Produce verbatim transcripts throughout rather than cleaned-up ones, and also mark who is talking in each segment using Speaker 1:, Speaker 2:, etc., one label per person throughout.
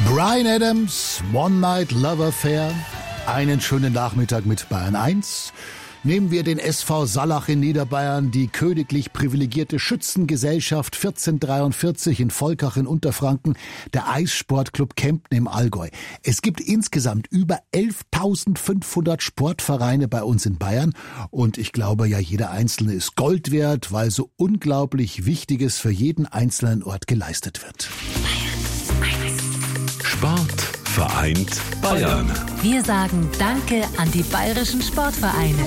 Speaker 1: Bryan Adams, One Night Love Affair. Einen schönen Nachmittag mit Bayern eins. Nehmen wir den S V Sallach in Niederbayern, die königlich privilegierte Schützengesellschaft vierzehnhundertdreiundvierzig in Volkach in Unterfranken, der Eissportclub Kempten im Allgäu. Es gibt insgesamt über elftausendfünfhundert Sportvereine bei uns in Bayern und ich glaube ja, jeder einzelne ist Gold wert, weil so unglaublich Wichtiges für jeden einzelnen Ort geleistet wird.
Speaker 2: Sport vereint Bayern.
Speaker 3: Wir sagen Danke an die bayerischen Sportvereine.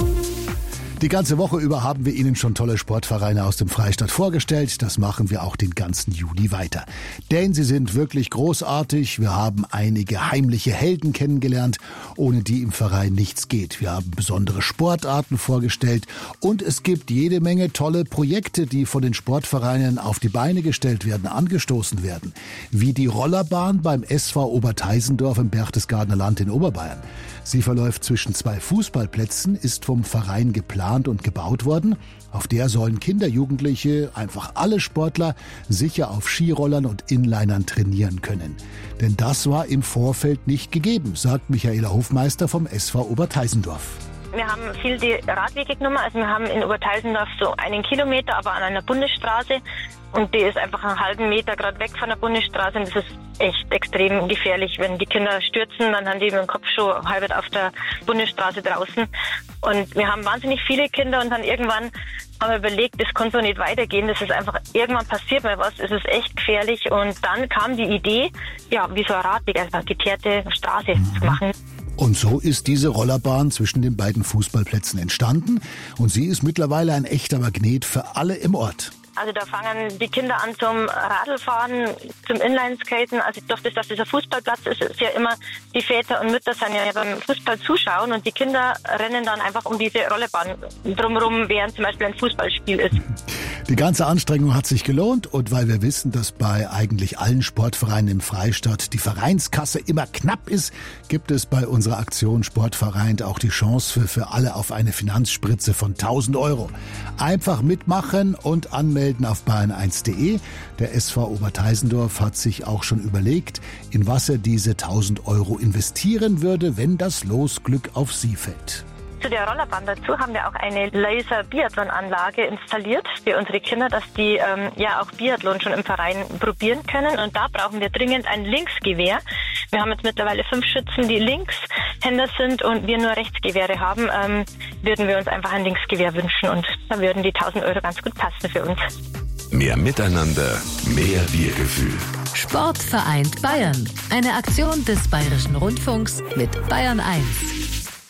Speaker 1: Die ganze Woche über haben wir Ihnen schon tolle Sportvereine aus dem Freistaat vorgestellt. Das machen wir auch den ganzen Juli weiter. Denn sie sind wirklich großartig. Wir haben einige heimliche Helden kennengelernt, ohne die im Verein nichts geht. Wir haben besondere Sportarten vorgestellt und es gibt jede Menge tolle Projekte, die von den Sportvereinen auf die Beine gestellt werden, angestoßen werden. Wie die Rollerbahn beim S V Oberteisendorf im Berchtesgadener Land in Oberbayern. Sie verläuft zwischen zwei Fußballplätzen, ist vom Verein geplant und gebaut worden. Auf der sollen Kinder, Jugendliche, einfach alle Sportler sicher auf Skirollern und Inlinern trainieren können. Denn das war im Vorfeld nicht gegeben, sagt Michaela Hofmeister vom S V Oberteisendorf.
Speaker 4: Wir haben viel die Radwege genommen, also wir haben in Oberteisendorf so einen Kilometer, aber an einer Bundesstraße. Und die ist einfach einen halben Meter gerade weg von der Bundesstraße und das ist echt extrem gefährlich. Wenn die Kinder stürzen, dann haben die mit dem Kopf schon halb auf der Bundesstraße draußen. Und wir haben wahnsinnig viele Kinder und dann irgendwann haben wir überlegt, das kann so nicht weitergehen. Das ist einfach, irgendwann passiert mal was, es ist echt gefährlich. Und dann kam die Idee, ja, wie so ein Radweg, also eine geteerte Straße mhm. zu machen.
Speaker 1: Und so ist diese Rollerbahn zwischen den beiden Fußballplätzen entstanden. Und sie ist mittlerweile ein echter Magnet für alle im Ort.
Speaker 4: Also da fangen die Kinder an zum Radlfahren, zum Inlineskaten. Also durch das, dass dieser Fußballplatz ist, ist ja immer, die Väter und Mütter sind ja beim Fußball zuschauen und die Kinder rennen dann einfach um diese Rollerbahn drumherum, während zum Beispiel ein Fußballspiel ist.
Speaker 1: Die ganze Anstrengung hat sich gelohnt und weil wir wissen, dass bei eigentlich allen Sportvereinen im Freistaat die Vereinskasse immer knapp ist, gibt es bei unserer Aktion Sportverein auch die Chance für, für alle auf eine Finanzspritze von tausend Euro. Einfach mitmachen und anmelden auf bayern eins punkt de. Der S V Oberteisendorf hat sich auch schon überlegt, in was er diese tausend Euro investieren würde, wenn das Losglück auf sie fällt.
Speaker 4: Zu der Rollerbahn dazu haben wir auch eine Laser-Biathlon-Anlage installiert für unsere Kinder, dass die ähm, ja auch Biathlon schon im Verein probieren können. Und da brauchen wir dringend ein Linksgewehr. Wir haben jetzt mittlerweile fünf Schützen, die Linkshänder sind und wir nur Rechtsgewehre haben. Ähm, würden wir uns einfach ein Linksgewehr wünschen und da würden die tausend Euro ganz gut passen für uns.
Speaker 2: Mehr Miteinander, mehr Wir-Gefühl.
Speaker 3: Sport vereint Bayern. Eine Aktion des Bayerischen Rundfunks mit Bayern eins.